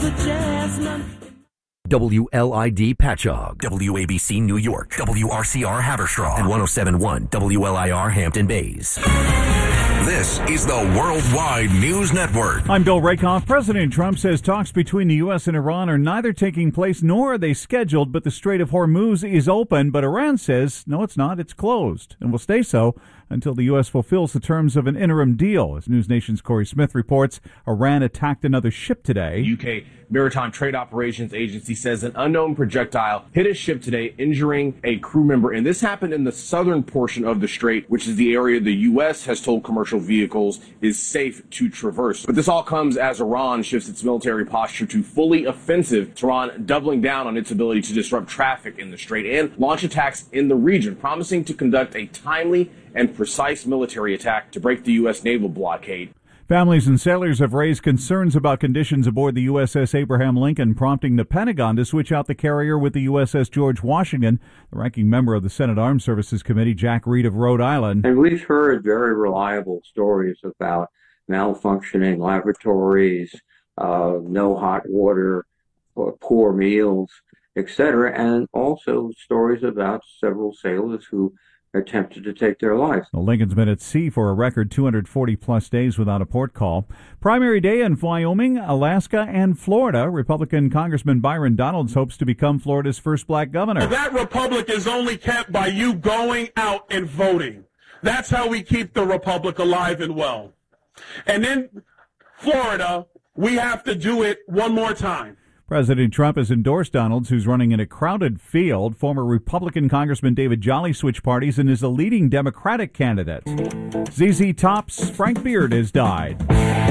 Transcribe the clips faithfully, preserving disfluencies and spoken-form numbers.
W L I D Patchogue, W A B C New York, W R C R Haverstraw, and one oh seven point one W L I R Hampton Bays. This is the Worldwide News Network. I'm Bill Rakoff. President Trump says talks between the U S and Iran are neither taking place nor are they scheduled, but the Strait of Hormuz is open. But Iran says, no, it's not. It's closed and will stay so until the U S fulfills the terms of an interim deal. As News Nation's Corey Smith reports, Iran attacked another ship today. U K Maritime Trade Operations Agency says an unknown projectile hit a ship today, injuring a crew member. And this happened in the southern portion of the strait, which is the area the U S has told commercial vehicles is safe to traverse. But this all comes as Iran shifts its military posture to fully offensive, Tehran doubling down on its ability to disrupt traffic in the strait and launch attacks in the region, promising to conduct a timely and precise military attack to break the U S naval blockade. Families and sailors have raised concerns about conditions aboard the U S S Abraham Lincoln, prompting the Pentagon to switch out the carrier with the U S S George Washington. The ranking member of the Senate Armed Services Committee, Jack Reed of Rhode Island. And we've heard very reliable stories about malfunctioning laboratories, uh, no hot water, poor meals, et cetera, and also stories about several sailors who attempted to take their lives. The Lincoln's been at sea for a record two hundred forty plus days without a port call. Primary day in Wyoming, Alaska, and Florida. Republican Congressman Byron Donalds hopes to become Florida's first black governor. That republic is only kept by you going out and voting. That's how we keep the republic alive and well. And in Florida, we have to do it one more time. President Trump has endorsed Donalds, who's running in a crowded field. Former Republican Congressman David Jolly switched parties and is a leading Democratic candidate. Z Z Top's Frank Beard has died.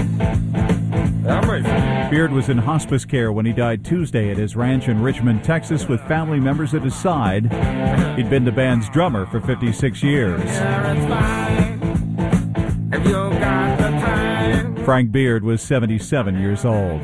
Beard was in hospice care when he died Tuesday at his ranch in Richmond, Texas, with family members at his side. He'd been the band's drummer for fifty-six years. Frank Beard was seventy-seven years old.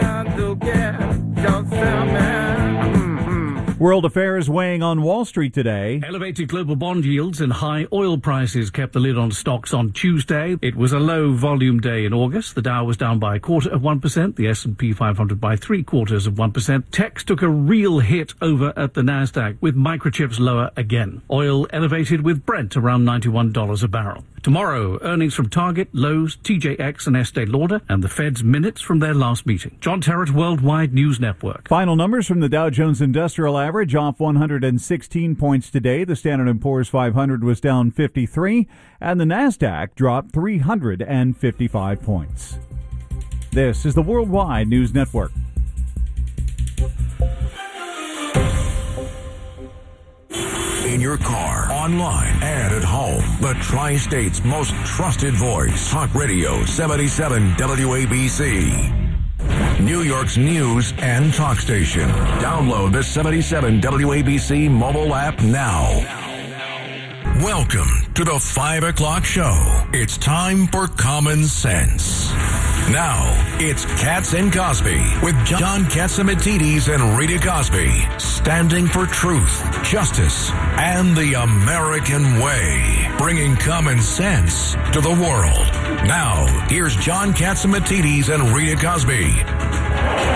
World affairs weighing on Wall Street today. Elevated global bond yields and high oil prices kept the lid on stocks on Tuesday. It was a low volume day in August. The Dow was down by a quarter of one percent. The S and P five hundred by three quarters of one percent. Techs took a real hit over at the Nasdaq, with microchips lower again. Oil elevated, with Brent around ninety-one dollars a barrel. Tomorrow, earnings from Target, Lowe's, T J X, and Estee Lauder, and the Fed's minutes from their last meeting. John Terrett, Worldwide News Network. Final numbers from the Dow Jones Industrial Average, off one hundred sixteen points today. The Standard and Poor's five hundred was down fifty-three, and the Nasdaq dropped three hundred fifty-five points. This is the Worldwide News Network. In your car, online, and at home. The Tri-State's most trusted voice. Talk Radio seventy-seven W A B C. New York's news and talk station. Download the seventy-seven W A B C mobile app now. Welcome to the five o'clock show. It's time for Common Sense. Now, it's Katz and Cosby with John Catsimatidis and Rita Cosby, standing for truth, justice, and the American way, bringing common sense to the world. Now, here's John Catsimatidis and Rita Cosby.